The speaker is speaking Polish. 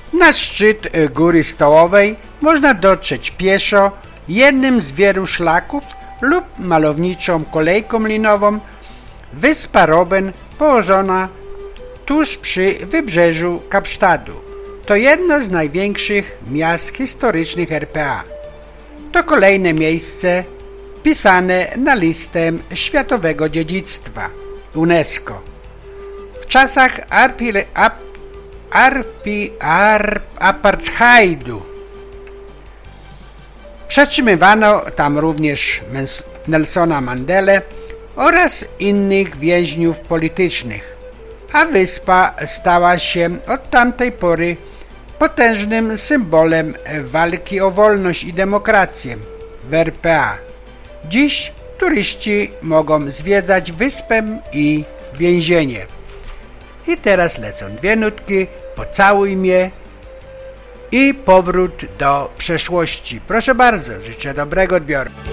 Na szczyt Góry Stołowej można dotrzeć pieszo, jednym z wielu szlaków lub malowniczą kolejką linową. Wyspa Robben położona tuż przy wybrzeżu Kapsztadu. To jedno z największych miast historycznych RPA. To kolejne miejsce wpisane na listę Światowego Dziedzictwa UNESCO. W czasach apartheidu przetrzymywano tam również Nelsona Mandelę oraz innych więźniów politycznych, a wyspa stała się od tamtej pory potężnym symbolem walki o wolność i demokrację w RPA. Dziś turyści mogą zwiedzać wyspę i więzienie. I teraz lecą dwie nutki, Pocałuj mnie i Powrót do przeszłości. Proszę bardzo, życzę dobrego odbioru.